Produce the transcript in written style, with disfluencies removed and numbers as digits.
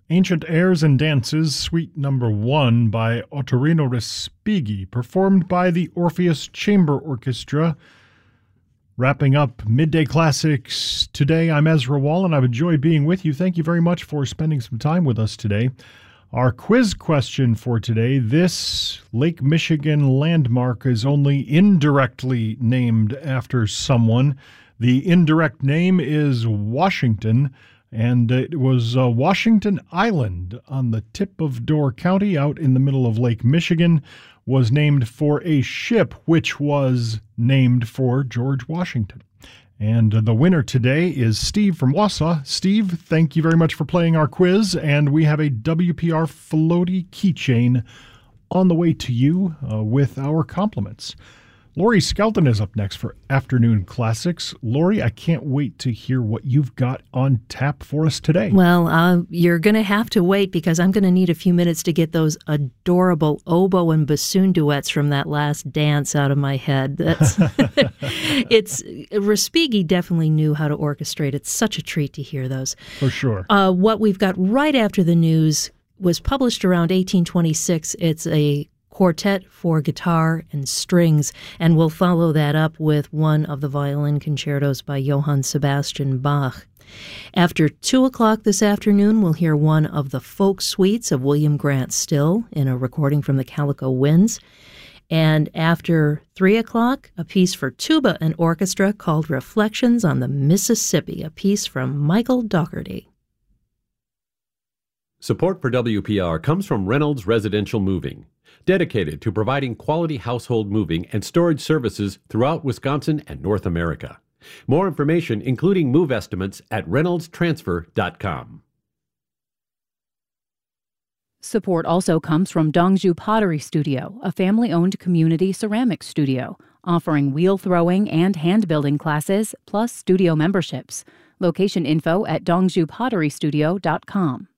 Ancient Airs and Dances, Suite Number 1 by Ottorino Respighi, performed by the Orpheus Chamber Orchestra. Wrapping up Midday Classics today, I'm Ezra Wall, and I've enjoyed being with you. Thank you very much for spending some time with us today. Our quiz question for today: this Lake Michigan landmark is only indirectly named after someone. The indirect name is Washington, and it was Washington Island on the tip of Door County out in the middle of Lake Michigan was named for a ship which was named for George Washington. And the winner today is Steve from Wausau. Steve, thank you very much for playing our quiz, and we have a WPR floaty keychain on the way to you with our compliments. Lori Skelton is up next for Afternoon Classics. Lori, I can't wait to hear what you've got on tap for us today. Well, you're going to have to wait because I'm going to need a few minutes to get those adorable oboe and bassoon duets from that last dance out of my head. Respighi definitely knew how to orchestrate. It's such a treat to hear those. For sure. What we've got right after the news was published around 1826. It's a quartet for guitar and strings, and we'll follow that up with one of the violin concertos by Johann Sebastian Bach. After 2 o'clock this afternoon, we'll hear one of the folk suites of William Grant Still in a recording from the Calico Winds. And after 3 o'clock, a piece for tuba and orchestra called Reflections on the Mississippi, a piece from Michael Dougherty. Support for WPR comes from Reynolds Residential Moving, dedicated to providing quality household moving and storage services throughout Wisconsin and North America. More information, including move estimates, at reynoldstransfer.com. Support also comes from Dongju Pottery Studio, a family-owned community ceramics studio, offering wheel throwing and hand-building classes, plus studio memberships. Location info at dongjupotterystudio.com.